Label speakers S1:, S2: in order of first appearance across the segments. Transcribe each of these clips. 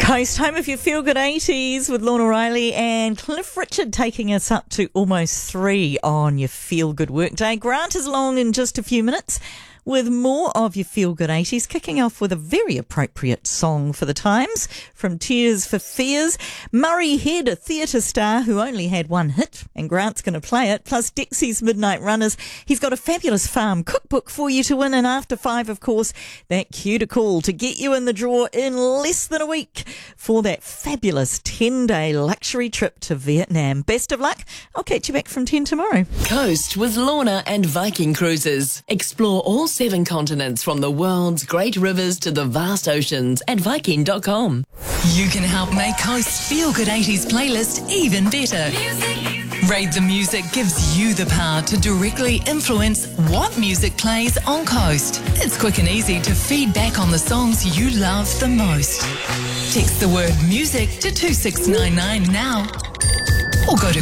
S1: Coast, home of your feel-good 80s with Lorna Riley and Cliff Richard taking us up to almost 3 on your feel-good workday. Grant is along in just a few minutes with more of your feel-good 80s, kicking off with a very appropriate song for the times from Tears for Fears. Murray Head, a theatre star who only had one hit, and Grant's going to play it, plus Dexy's Midnight Runners. He's got a fabulous farm cookbook for you to win, and after 5, of course, that cue to call to get you in the draw in less than a week for that fabulous 10-day luxury trip to Vietnam. Best of luck. I'll catch you back from 10 tomorrow.
S2: Coast with Lorna and Viking Cruises. Explore all 7 continents from the world's great rivers to the vast oceans at Viking.com.
S3: You can help make Coast's Feel Good 80s playlist even better. Rate the Music gives you the power to directly influence what music plays on Coast. It's quick and easy to feedback on the songs you love the most. Text the word music to 2699 now or go to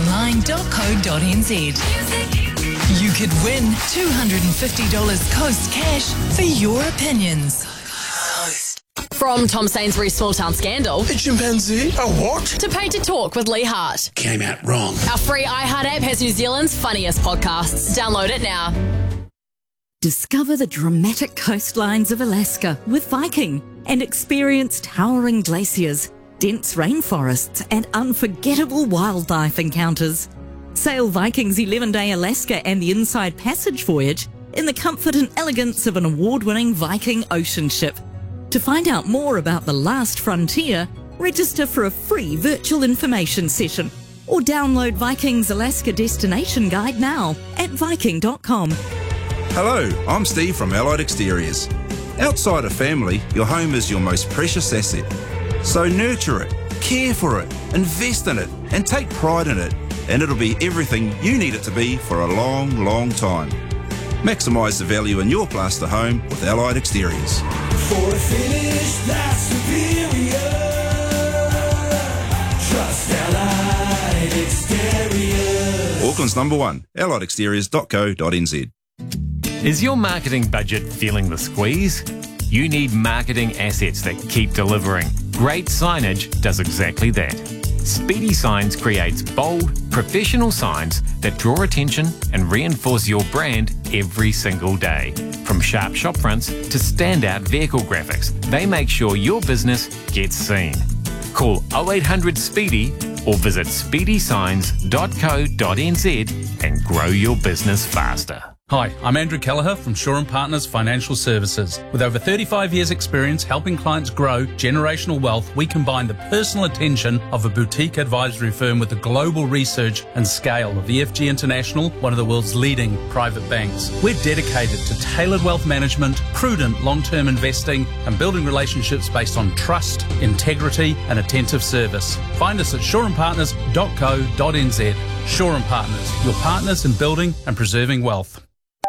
S3: coastonline.co.nz. You could win $250 Coast cash for your opinions.
S4: From Tom Sainsbury's Small Town Scandal
S5: A chimpanzee? A what?
S4: to Paid to Talk with Lee Hart.
S5: Came out wrong.
S4: Our free iHeart app has New Zealand's funniest podcasts. Download it now.
S6: Discover the dramatic coastlines of Alaska with Viking and experience towering glaciers, dense rainforests and unforgettable wildlife encounters. Sail Viking's 11-day Alaska and the Inside Passage voyage in the comfort and elegance of an award-winning Viking ocean ship. To find out more about the last frontier, register for a free virtual information session or download Viking's Alaska Destination Guide now at Viking.com.
S7: Hello, I'm Steve from Allied Exteriors. Outside of family, your home is your most precious asset. So nurture it, care for it, invest in it, and take pride in it, and it'll be everything you need it to be for a long, long time. Maximise the value in your plaster home with Allied Exteriors.
S8: For a finish that's superior, trust Allied Exteriors.
S7: Auckland's number 1, alliedexteriors.co.nz.
S9: Is your marketing budget feeling the squeeze? You need marketing assets that keep delivering. Great Signage does exactly that. Speedy Signs creates bold, professional signs that draw attention and reinforce your brand every single day. From sharp shop fronts to standout vehicle graphics, they make sure your business gets seen. Call 0800 SPEEDY or visit speedysigns.co.nz and grow your business faster.
S10: Hi, I'm Andrew Kelleher from Shaw & Partners Financial Services. With over 35 years' experience helping clients grow generational wealth, we combine the personal attention of a boutique advisory firm with the global research and scale of EFG International, one of the world's leading private banks. We're dedicated to tailored wealth management, prudent long-term investing, and building relationships based on trust, integrity, and attentive service. Find us at shawandpartners.co.nz. Shaw & Partners, your partners in building and preserving wealth.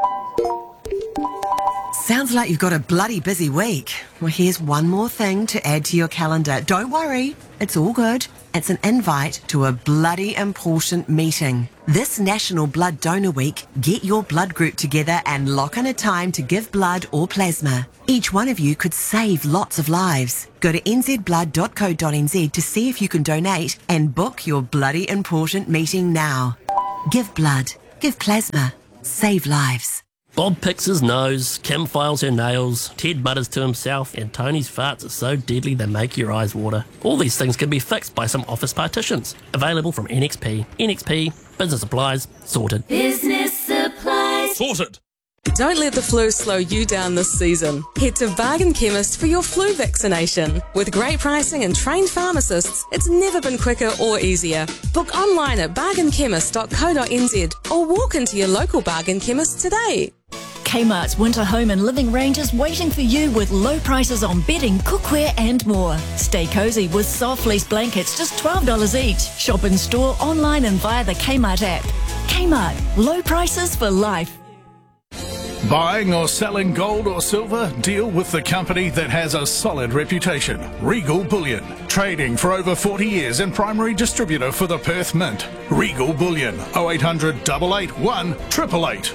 S11: Sounds like you've got a bloody busy week. Well, here's one more thing to add to your calendar. Don't worry, it's all good. It's an invite to a bloody important meeting. This National Blood Donor Week, get your blood group together and lock in a time to give blood or plasma. Each one of you could save lots of lives. Go to nzblood.co.nz to see if you can donate and book your bloody important meeting now. Give blood, give plasma, save lives.
S12: Bob picks his nose, Kim files her nails, Ted mutters to himself, and Tony's farts are so deadly they make your eyes water. All these things can be fixed by some office partitions. Available from NXP. NXP, business supplies, sorted.
S13: Business supplies.
S10: Sorted.
S14: Don't let the flu slow you down this season. Head to Bargain Chemist for your flu vaccination. With great pricing and trained pharmacists, it's never been quicker or easier. Book online at bargainchemist.co.nz or walk into your local Bargain Chemist today.
S15: Kmart's winter home and living range is waiting for you with low prices on bedding, cookware and more. Stay cosy with soft fleece blankets, just $12 each. Shop in store, online and via the Kmart app. Kmart, low prices for life.
S16: Buying or selling gold or silver? Deal with the company that has a solid reputation. Regal Bullion. Trading for over 40 years and primary distributor for the Perth Mint. Regal Bullion. 0800 881 888.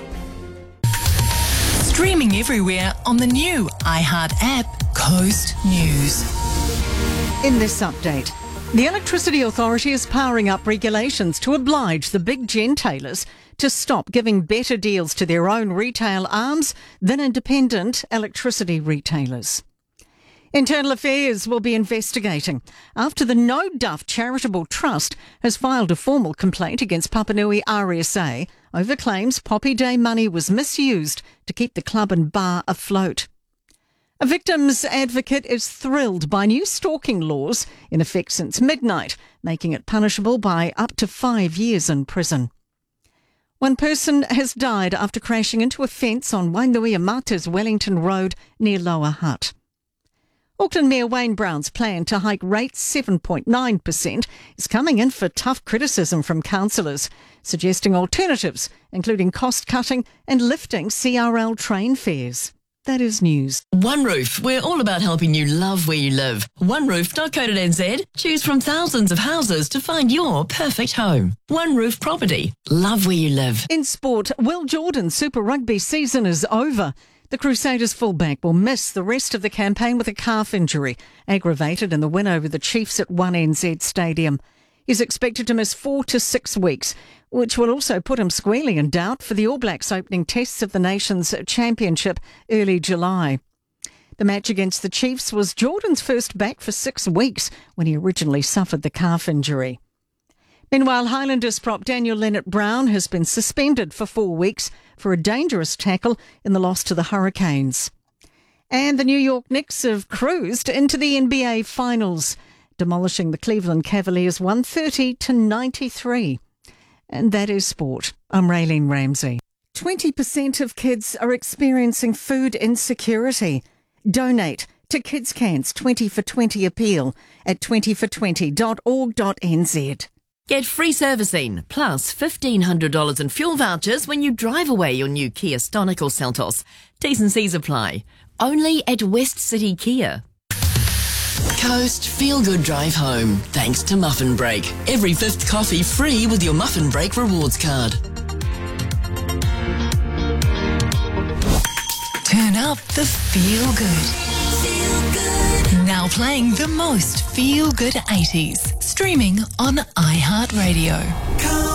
S3: Streaming everywhere on the new iHeart app, Coast News.
S17: In this update, the Electricity Authority is powering up regulations to oblige the big gentailers to stop giving better deals to their own retail arms than independent electricity retailers. Internal Affairs will be investigating after the No Duff Charitable Trust has filed a formal complaint against Papanui RSA over claims Poppy Day money was misused to keep the club and bar afloat. A victim's advocate is thrilled by new stalking laws in effect since midnight, making it punishable by up to 5 years in prison. One person has died after crashing into a fence on Wainuiamata's Wellington Road near Lower Hutt. Auckland Mayor Wayne Brown's plan to hike rates 7.9% is coming in for tough criticism from councillors, suggesting alternatives, including cost-cutting and lifting CRL train fares. That is news.
S2: One Roof, we're all about helping you love where you live. OneRoof.co.nz. Choose from thousands of houses to find your perfect home. One Roof Property. Love where you live.
S17: In sport, Will Jordan's Super Rugby season is over. The Crusaders fullback will miss the rest of the campaign with a calf injury, aggravated in the win over the Chiefs at 1NZ Stadium. He's expected to miss 4 to 6 weeks, which will also put him squarely in doubt for the All Blacks opening tests of the Nations Championship early July. The match against the Chiefs was Jordan's first back for 6 weeks when he originally suffered the calf injury. Meanwhile, Highlanders prop Daniel Leonard-Brown has been suspended for 4 weeks for a dangerous tackle in the loss to the Hurricanes. And the New York Knicks have cruised into the NBA Finals, demolishing the Cleveland Cavaliers 130-93. And that is sport. I'm Raylene Ramsey. 20% of kids are experiencing food insecurity. Donate to Kids Can's 20 for 20 appeal at 20for20.org.nz.
S2: Get free servicing, plus $1,500 in fuel vouchers when you drive away your new Kia Stonic or Seltos. T's and C's apply. Only at West City Kia. Coast Feel Good Drive Home, thanks to Muffin Break. Every 5th coffee free with your Muffin Break rewards card.
S3: Turn up the Feel Good. Now playing the most Feel Good 80s. Streaming on iHeartRadio.